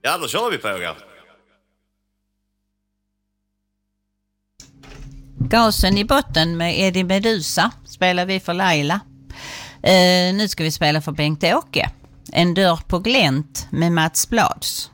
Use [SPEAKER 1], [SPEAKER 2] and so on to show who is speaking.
[SPEAKER 1] Ja, då kör vi på er.
[SPEAKER 2] Gasen i botten med Eddie Medusa spelar vi för Laila. Nu ska vi spela för Bengt-Åke. En dörr på glänt med Mats Blads.